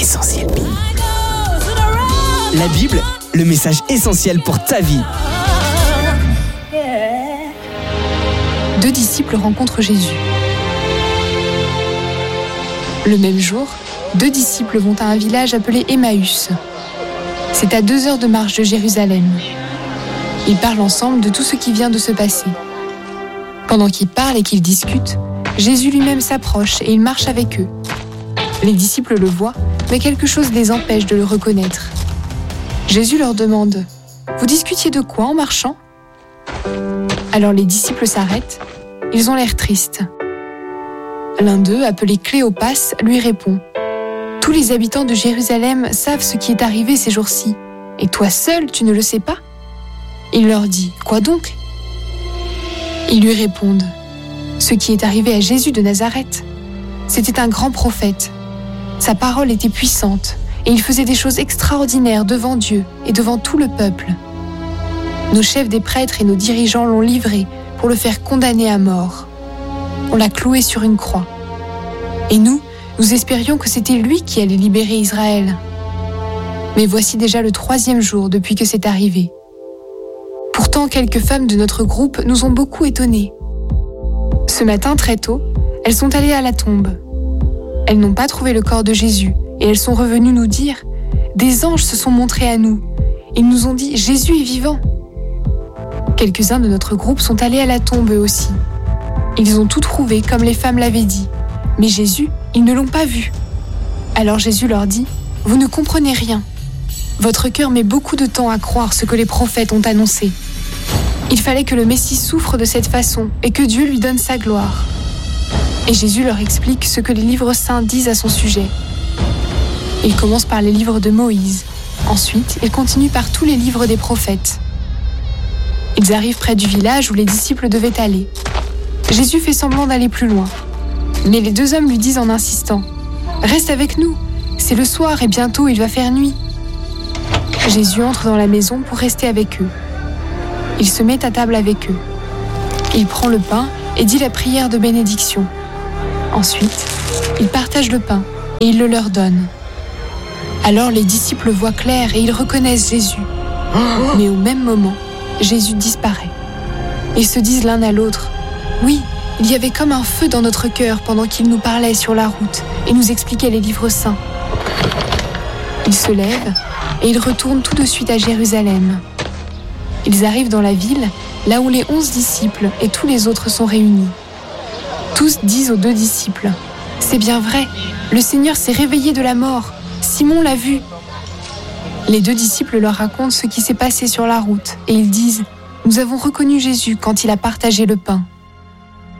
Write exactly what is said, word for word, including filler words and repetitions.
Essentiel Bible. La Bible, le message essentiel pour ta vie. Deux disciples rencontrent Jésus. Le même jour, deux disciples vont à un village appelé Emmaüs. C'est à deux heures de marche de Jérusalem. Ils parlent ensemble de tout ce qui vient de se passer. Pendant qu'ils parlent et qu'ils discutent, Jésus lui-même s'approche et il marche avec eux. Les disciples le voient, mais quelque chose les empêche de le reconnaître. Jésus leur demande « Vous discutiez de quoi en marchant ?» Alors les disciples s'arrêtent. Ils ont l'air tristes. L'un d'eux, appelé Cléopas, lui répond « Tous les habitants de Jérusalem savent ce qui est arrivé ces jours-ci, et toi seul, tu ne le sais pas ?» Il leur dit « Quoi donc ?» Ils lui répondent « Ce qui est arrivé à Jésus de Nazareth. C'était un grand prophète. Sa parole était puissante, et il faisait des choses extraordinaires devant Dieu et devant tout le peuple. Nos chefs des prêtres et nos dirigeants l'ont livré pour le faire condamner à mort. On l'a cloué sur une croix. Et nous, nous espérions que c'était lui qui allait libérer Israël. Mais voici déjà le troisième jour depuis que c'est arrivé. Pourtant, quelques femmes de notre groupe nous ont beaucoup étonnés. Ce matin, très tôt, elles sont allées à la tombe. Elles n'ont pas trouvé le corps de Jésus et elles sont revenues nous dire « Des anges se sont montrés à nous. Ils nous ont dit « Jésus est vivant ». Quelques-uns de notre groupe sont allés à la tombe eux aussi. Ils ont tout trouvé comme les femmes l'avaient dit. Mais Jésus, ils ne l'ont pas vu. Alors Jésus leur dit « Vous ne comprenez rien. Votre cœur met beaucoup de temps à croire ce que les prophètes ont annoncé. Il fallait que le Messie souffre de cette façon et que Dieu lui donne sa gloire. » Et Jésus leur explique ce que les livres saints disent à son sujet. Il commence par les livres de Moïse. Ensuite, il continue par tous les livres des prophètes. Ils arrivent près du village où les disciples devaient aller. Jésus fait semblant d'aller plus loin. Mais les deux hommes lui disent en insistant « Reste avec nous, c'est le soir et bientôt il va faire nuit. » Jésus entre dans la maison pour rester avec eux. Il se met à table avec eux. Il prend le pain et dit la prière de bénédiction. Ensuite, il partage le pain et il le leur donne. Alors les disciples voient clair et ils reconnaissent Jésus. Mais au même moment, Jésus disparaît. Ils se disent l'un à l'autre « Oui, il y avait comme un feu dans notre cœur pendant qu'il nous parlait sur la route et nous expliquait les livres saints. » Ils se lèvent et ils retournent tout de suite à Jérusalem. Ils arrivent dans la ville, là où les onze disciples et tous les autres sont réunis. Tous disent aux deux disciples « C'est bien vrai, le Seigneur s'est réveillé de la mort. Simon l'a vu. » Les deux disciples leur racontent ce qui s'est passé sur la route et ils disent « Nous avons reconnu Jésus quand il a partagé le pain. »